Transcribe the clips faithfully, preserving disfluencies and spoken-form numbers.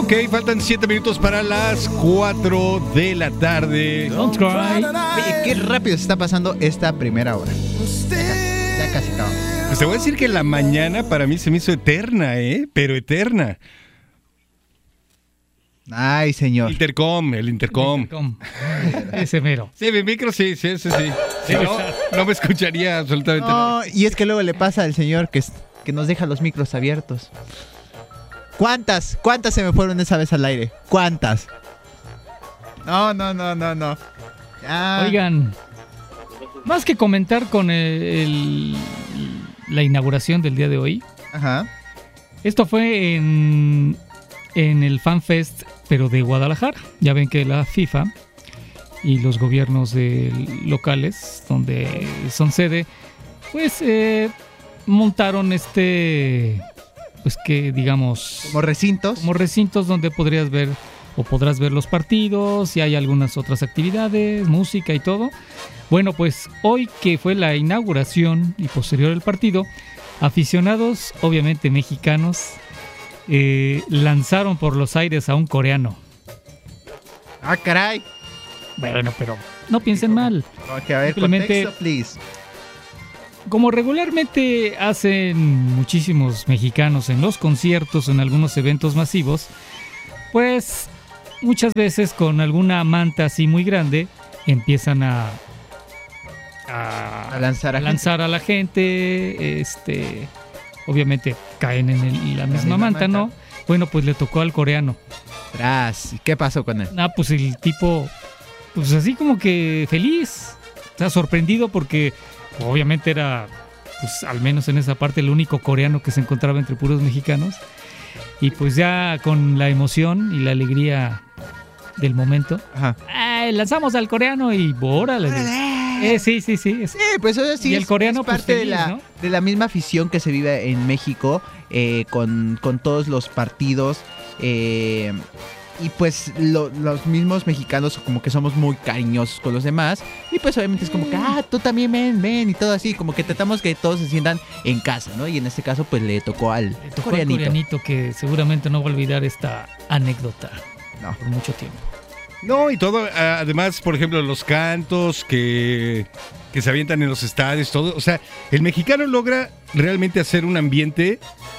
Ok, faltan siete minutos para las cuatro de la tarde. Don't cry. Oye, qué rápido se está pasando esta primera hora. Ya casi acabamos. Pues te voy a decir que la mañana para mí se me hizo eterna, ¿eh? Pero eterna. Ay, señor. Intercom, el intercom. Intercom. Ese mero. Sí, mi micro sí, sí, ese sí. Si no, no me escucharía absolutamente nada. No, y es que luego le pasa al señor que, que nos deja los micros abiertos. ¿Cuántas? ¿Cuántas se me fueron esa vez al aire? ¿Cuántas? No, no, no, no, no. Ya. Oigan, más que comentar con el, el- la inauguración del día de hoy, Ajá. esto fue en, en el FanFest, pero de Guadalajara. Ya ven que la FIFA y los gobiernos de locales, donde son sede, pues eh, montaron este, pues que digamos, Como recintos. como recintos donde podrías ver o podrás ver los partidos y hay algunas otras actividades, música y todo. Bueno, pues hoy que fue la inauguración y posterior el partido, aficionados, obviamente mexicanos, eh, lanzaron por los aires a un coreano. Ah, caray. Bueno, pero no piensen mal. Ok, a ver, Simplemente- contexto, please. Como regularmente hacen muchísimos mexicanos en los conciertos o en algunos eventos masivos, pues muchas veces con alguna manta así muy grande empiezan a, a, A lanzar a a lanzar a la gente, este, obviamente caen en el- la, misma, misma manta, manta. ¿no? Bueno, pues le tocó al coreano. Tras. ¿Y qué pasó con él? Ah, pues el tipo, pues así como que feliz, o sea, sorprendido porque obviamente era, pues al menos en esa parte, el único coreano que se encontraba entre puros mexicanos. Y pues ya con la emoción y la alegría del momento, Ajá. ¡ay, lanzamos al coreano! Y órale. Eh, sí, sí, sí. es- Sí, pues eso sí Y es, el coreano, es pues, parte feliz, de, la, ¿no? de la misma afición que se vive en México eh, con, con todos los partidos. eh, y pues lo- los mismos mexicanos como que somos muy cariñosos con los demás. Y pues obviamente es como que, ah, tú también ven, ven y todo así. Como que tratamos que todos se sientan en casa, ¿no? Y en este caso pues le tocó al Le tocó al coreanito. coreanito que seguramente no va a olvidar esta anécdota No. por mucho tiempo. No, y todo, ah, además, por ejemplo, los cantos que, que se avientan en los estadios, todo. O sea, el mexicano logra realmente hacer un ambiente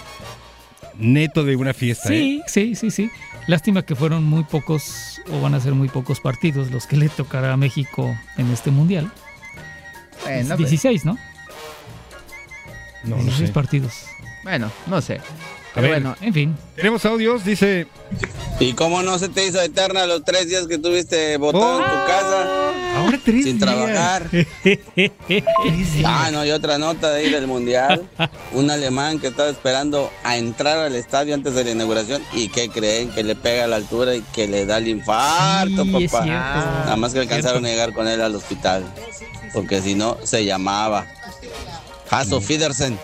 neto de una fiesta. Sí, ¿eh? sí, sí, sí. Lástima que fueron muy pocos, o van a ser muy pocos partidos los que le tocará a México en este mundial. Bueno, pues, dieciséis, ¿no? No, no dieciséis sé. partidos. bueno, no sé. A Pero ver, bueno, En fin. tenemos audios, dice... ¿Y cómo no se te hizo eterna los tres días que estuviste botado en tu casa Ahora tres sin días. trabajar? Ah, no, y otra nota de ahí del mundial. Un alemán que estaba esperando a entrar al estadio antes de la inauguración y que creen que le pega a la altura y que le da el infarto, Sí, es papá. cierto. Nada más que alcanzaron a llegar con él al hospital. Porque si no, se llamaba Hasso Fidersen.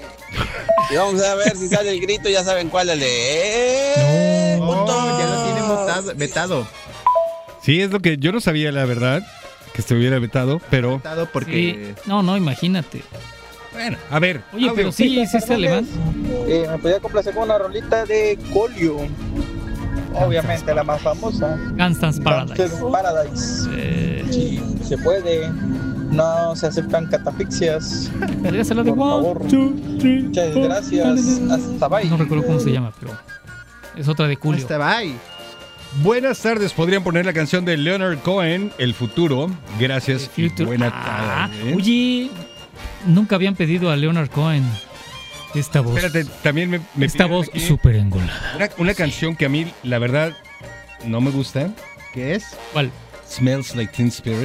Y vamos a ver si sale el grito, ya saben cuál es el de... no, ¡Puto! ya lo tiene votado- vetado. Sí, es lo que yo no sabía, la verdad, que estuviera vetado, pero... Vetado porque... Sí. No, no, imagínate. Bueno, a ver. Oye, audio. pero sí, es este alemán. Eh, me podía complacer con una rolita de Colio. Obviamente la más famosa. Gangsta's Paradise. Gangsta's Paradise. Eh, Sí, se puede. No se aceptan catafixias. podría ser la de Por One, favor. two, three, Muchas four, gracias. Hasta bye. No recuerdo cómo se llama, pero es otra de Julio. Hasta bye. Buenas tardes, podrían poner la canción de Leonard Cohen, El Futuro. Gracias y Future- buena Ah, tarde. oye, nunca habían pedido a Leonard Cohen esta voz. Espérate, también me, me esta piden voz aquí súper engolada. una, una canción que a mí, la verdad, no me gusta. ¿Qué es? ¿Cuál? Smells Like Teen Spirit.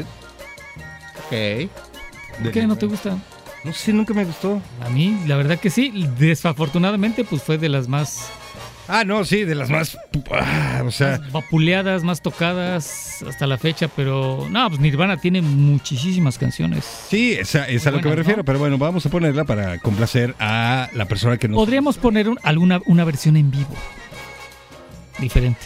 Ok. ¿Por qué no te gusta? No sé, nunca me gustó. A mí, la verdad que sí. Desafortunadamente, pues fue de las más, Ah, no, sí, de las más... ah, o sea, más vapuleadas, más tocadas hasta la fecha. Pero no, pues Nirvana tiene muchísimas canciones. sí, esa es a lo que me buenas, refiero, ¿no? pero bueno, vamos a ponerla para complacer a la persona que nos... Podríamos poner un- alguna una versión en vivo. Diferente.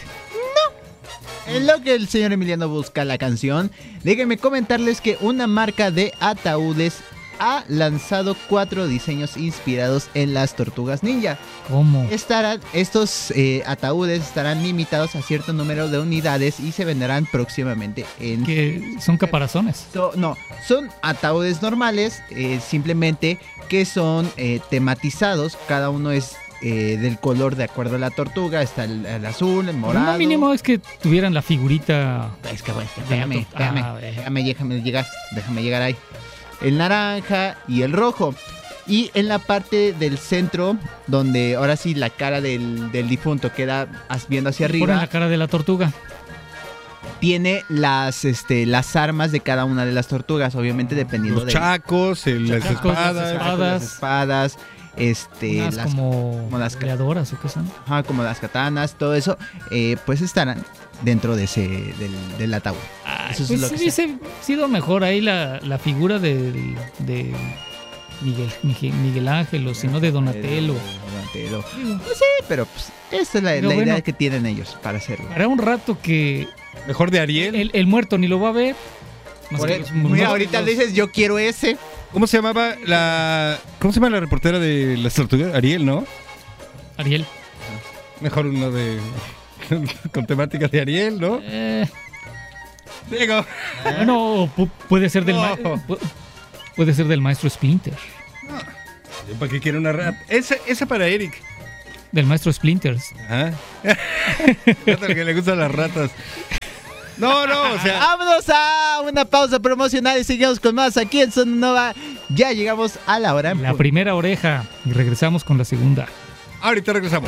En lo que el señor Emiliano busca la canción, déjenme comentarles que una marca de ataúdes ha lanzado cuatro diseños inspirados en las tortugas ninja. ¿Cómo? Estarán, estos eh, ataúdes estarán limitados a cierto número de unidades y se venderán próximamente en... Que son caparazones. So- no, son ataúdes normales, eh, simplemente que son eh, tematizados. Cada uno es eh, del color de acuerdo a la tortuga. Está el, el azul, el morado. Lo mínimo es que tuvieran la figurita. Es que, bueno, es que de la déjame, tor- déjame, Ah, eh. déjame, déjame llegar, déjame llegar ahí. El naranja y el rojo. Y en la parte del centro, donde ahora sí la cara del, del difunto queda as- viendo hacia Ponen arriba, la cara de la tortuga. tiene las, este, las armas de cada una de las tortugas, obviamente dependiendo Los de chacos, el- las Chacos, las espadas. espadas. las espadas, este, Unas las, como, como las ca- peleadoras o qué son. ajá, como las katanas, todo eso, eh, pues estarán dentro de ese del, del ataúd. Ay, Eso es pues lo que hubiese sido mejor ahí la, la figura del- de Miguel, Miguel, Miguel Ángel o si no de Donatello. Eh, Donatello. Digo, Pues sí, pero pues, esta es la, Pero la idea bueno. que tienen ellos para hacerlo. Hará un rato que Mejor de Ariel. el, el muerto ni lo va a ver. Más Por que el- los- mira, los- ahorita los- dices yo quiero ese. ¿Cómo se llamaba la. ¿Cómo se llama la reportera de las tortugas? Ariel, ¿no? Ariel. Mejor uno de. con temática de Ariel, ¿no? Eh, Digo. bueno, pu- puede ser del ma- No. pu- puede ser del maestro Splinter. ¿Yo ¿Para qué quiero una rap? Esa, esa para Eric. Del maestro Splinters. Ajá. Otro que le gustan las ratas. No, no, o sea. Vámonos a una pausa promocional y seguimos con más aquí en Sonora. Ya llegamos a la hora. La primera oreja. Y regresamos con la segunda. Ahorita regresamos.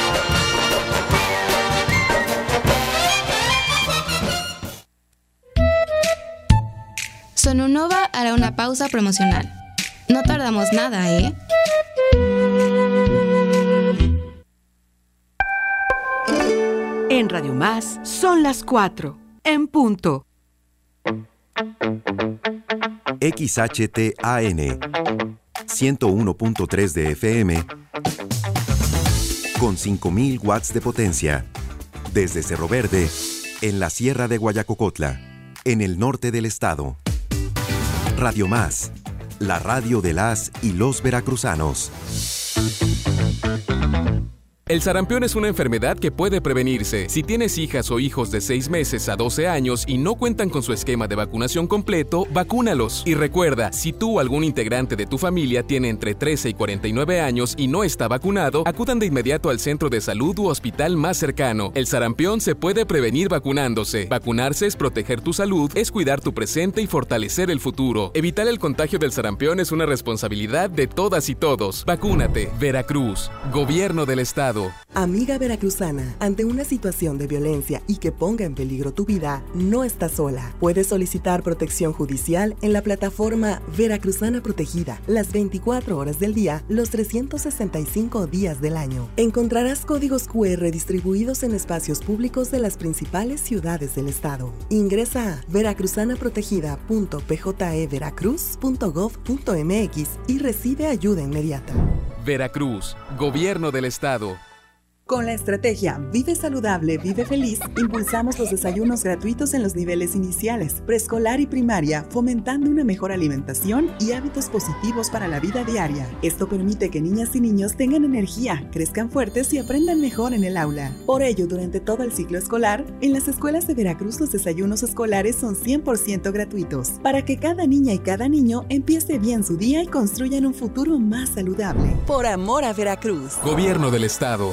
Sonunova hará una pausa promocional. No tardamos nada, ¿eh? En Radio Más son las cuatro, en punto. X H T A N ciento uno punto tres de F M con cinco mil watts de potencia desde Cerro Verde en la Sierra de Guayacocotla, en el norte del estado. Radio Más, la radio de las y los veracruzanos. El sarampión es una enfermedad que puede prevenirse. Si tienes hijas o hijos de seis meses a doce años y no cuentan con su esquema de vacunación completo, vacúnalos. Y recuerda, si tú o algún integrante de tu familia tiene entre trece y cuarenta y nueve años y no está vacunado, acudan de inmediato al centro de salud u hospital más cercano. El sarampión se puede prevenir vacunándose. Vacunarse es proteger tu salud, es cuidar tu presente y fortalecer el futuro. Evitar el contagio del sarampión es una responsabilidad de todas y todos. Vacúnate. Veracruz. Gobierno del Estado. Amiga veracruzana, ante una situación de violencia y que ponga en peligro tu vida, no estás sola. Puedes solicitar protección judicial en la plataforma Veracruzana Protegida, las veinticuatro horas del día, los trescientos sesenta y cinco días del año. Encontrarás códigos cu erre distribuidos en espacios públicos de las principales ciudades del estado. Ingresa a veracruzana protegida punto p j e veracruz punto gov punto m x y recibe ayuda inmediata. Veracruz. Gobierno del Estado. Con la estrategia Vive Saludable, Vive Feliz, impulsamos los desayunos gratuitos en los niveles iniciales, preescolar y primaria, fomentando una mejor alimentación y hábitos positivos para la vida diaria. Esto permite que niñas y niños tengan energía, crezcan fuertes y aprendan mejor en el aula. Por ello, durante todo el ciclo escolar, en las escuelas de Veracruz los desayunos escolares son cien por ciento gratuitos, para que cada niña y cada niño empiece bien su día y construyan un futuro más saludable. Por amor a Veracruz. Gobierno del Estado.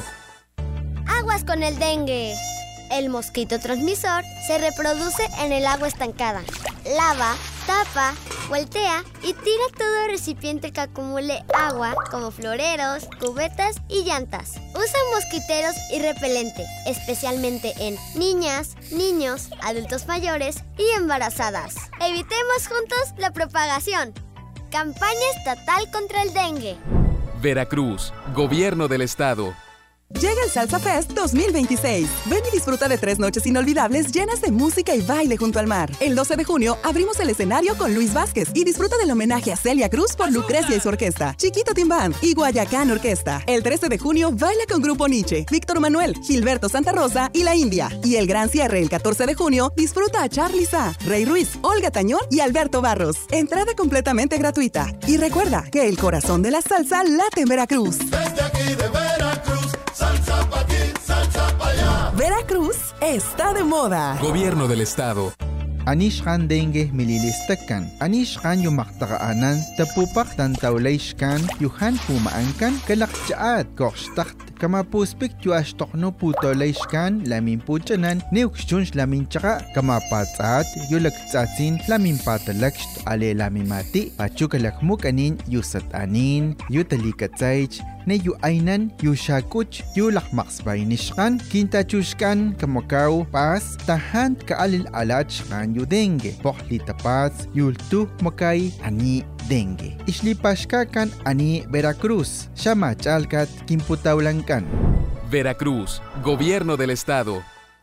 Aguas con el dengue. El mosquito transmisor se reproduce en el agua estancada. Lava, tapa, voltea y tira todo recipiente que acumule agua, como floreros, cubetas y llantas. Usa mosquiteros y repelente, especialmente en niñas, niños, adultos mayores y embarazadas. Evitemos juntos la propagación. Campaña estatal contra el dengue. Veracruz. Gobierno del Estado. Llega el Salsa Fest dos mil veintiséis. Ven y disfruta de tres noches inolvidables llenas de música y baile junto al mar. El doce de junio abrimos el escenario con Luis Vázquez y disfruta del homenaje a Celia Cruz por Lucrecia y su orquesta, Chiquito Team Band y Guayacán Orquesta. El trece de junio baila con Grupo Nietzsche, Víctor Manuel, Gilberto Santa Rosa y La India. Y el gran cierre el catorce de junio disfruta a Charly Sa, Rey Ruiz, Olga Tañón y Alberto Barros. Entrada completamente gratuita. Y recuerda que el corazón de la salsa late en Veracruz. Desde aquí de Veracruz, salsa pa' aquí, salsa pa' allá. Veracruz está de moda. Gobierno del Estado. Anishkan dengue mililistakan. Anishkan yumaktaanan tapupak tantawlayshkan yuhan pumaankan kalakchaat korshtakt kamapuspik yuashtokno putolayshkan lamin puchanan neukshunsh lamin chaka kamapatsaat yulaktsatsin lamin patalakst ale lamimati pachukalakmukanin yusatanin yutalikatsaych ne yu ainan yu shakuch yu lakmaksbaynishkan kintachushkan kamakaw pas tahan kaalil alachkan yu dengue pohli tapaz yultu makay ani dengue islipashkakan ani Veracruz shamachalkat kimputawlankan. Veracruz, Gobierno del Estado.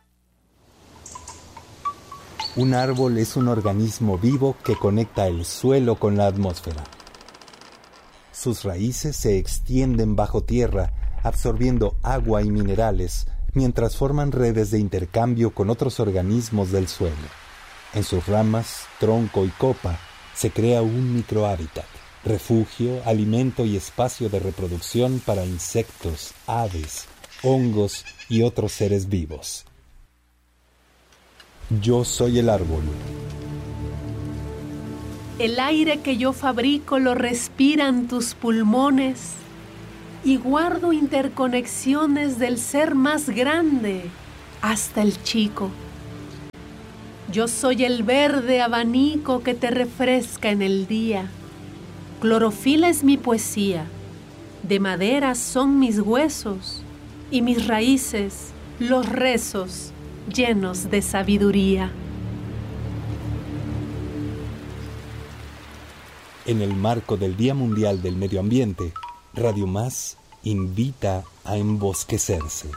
Un árbol es un organismo vivo que conecta el suelo con la atmósfera. Sus raíces se extienden bajo tierra, absorbiendo agua y minerales, mientras forman redes de intercambio con otros organismos del suelo. En sus ramas, tronco y copa se crea un microhábitat, refugio, alimento y espacio de reproducción para insectos, aves, hongos y otros seres vivos. Yo soy el árbol. El aire que yo fabrico lo respiran tus pulmones y guardo interconexiones del ser más grande hasta el chico. Yo soy el verde abanico que te refresca en el día. Clorofila es mi poesía, de madera son mis huesos y mis raíces los rezos llenos de sabiduría. En el marco del Día Mundial del Medio Ambiente, Radio Más invita a embosquecerse.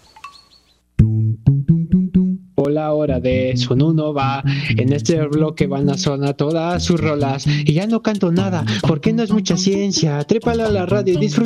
La hora de Sonuno va, en este bloque van a sonar todas sus rolas y ya no canto nada porque no es mucha ciencia. Trépala a la radio y disfruta.